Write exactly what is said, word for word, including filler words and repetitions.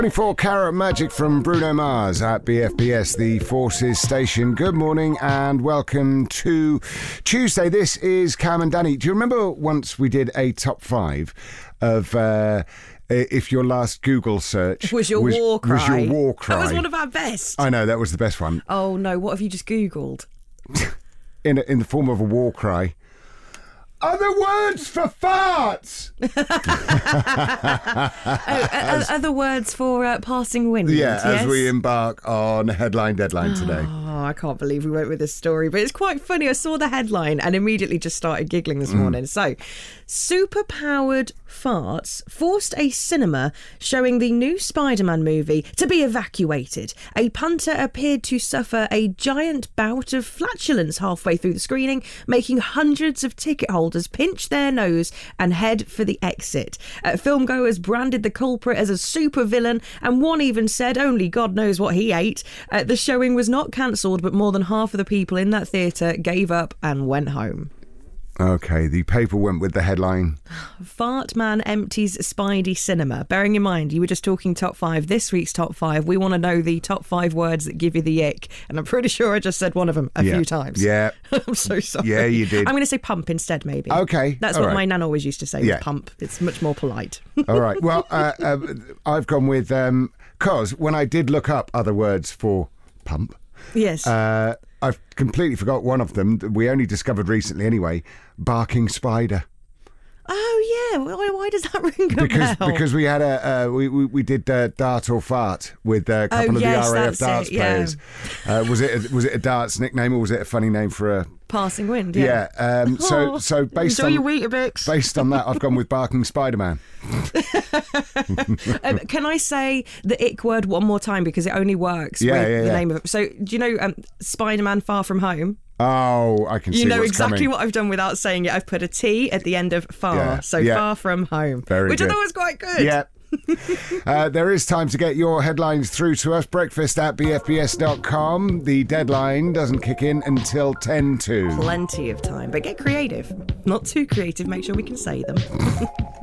twenty-four Karat Magic from Bruno Mars at B F B S, the Forces Station. Good morning and welcome to Tuesday. This is Cam and Danny. Do you remember once we did a top five of uh, if your last Google search was your was, war cry? Was your war cry? That was one of our best. I know, that was the best one. Oh no, what have you just Googled? in in the form of a war cry. Other words for farts! oh, uh, other words for uh, passing wind. Yeah, yes? as we embark on Headline Deadline today. Oh, I can't believe we went with this story, but it's quite funny. I saw the headline and immediately just started giggling this morning. Mm. So, super-powered farts forced a cinema showing the new Spider-Man movie to be evacuated. A punter appeared to suffer a giant bout of flatulence halfway through the screening, making hundreds of ticket holders pinch their nose and head for the exit. Uh, filmgoers branded the culprit as a supervillain, and one even said only God knows what he ate. Uh, the showing was not cancelled, but more than half of the people in that theatre gave up and went home. Okay, the paper went with the headline. Fart man empties Spidey cinema. Bearing in mind, you were just talking top five. This week's top five, we want to know the top five words that give you the ick. And I'm pretty sure I just said one of them a yeah. few times. Yeah. I'm so sorry. Yeah, you did. I'm going to say pump instead, maybe. Okay. That's all what right. my nan always used to say, yeah. pump. It's much more polite. All right. Well, uh, uh, I've gone with, because um, when I did look up other words for pump. Yes. Uh, I've completely forgot one of them that we only discovered recently anyway. Barking spider. Oh yeah, why, why does that ring a because, bell? Because we had a uh, we, we we did uh, dart or fart with a couple oh, of yes, the R A F darts it, yeah. players. Uh, was it a, was it a darts nickname or was it a funny name for a passing wind? Yeah. yeah um, so oh, so based enjoy on your Weetabix. based on that, I've gone with barking Spider-Man. um, can I say the ick word one more time because it only works yeah, with yeah, the yeah. name of it? So do you know um, Spider-Man Far From Home? Oh, I can see You know what's exactly coming. what I've done without saying it. I've put a T at the end of far, Yeah, so yeah. Far From Home, Very which good. I thought was quite good. Yeah. uh, there is time to get your headlines through to us. Breakfast at b f b s dot com. The deadline doesn't kick in until ten to. Plenty of time, but get creative. Not too creative, make sure we can say them.